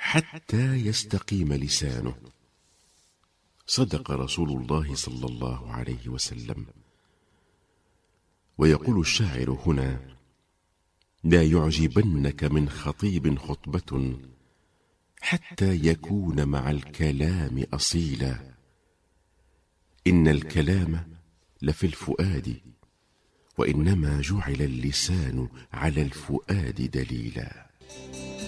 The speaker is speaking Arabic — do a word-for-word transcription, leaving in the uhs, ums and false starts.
حتى يستقيم لسانه. صدق رسول الله صلى الله عليه وسلم. ويقول الشاعر هنا: لا يعجبنك من خطيب خطبة حتى يكون مع الكلام أصيلا، إن الكلام لفي الفؤاد، وإنما جعل اللسان على الفؤاد دليلا.